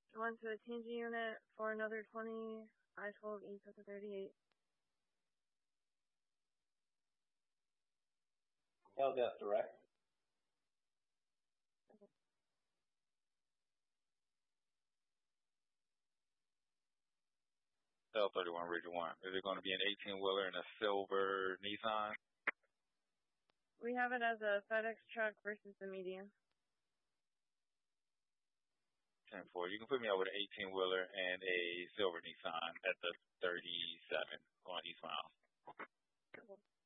Went to a TNG unit for another 20, I-12 east of the 38. LDS direct. L31 Region 1. Is it going to be an 18-wheeler and a silver Nissan? We have it as a FedEx truck versus the medium. 10-4. You can put me over the 18-wheeler and a silver Nissan at the 37 on East Miles. Cool.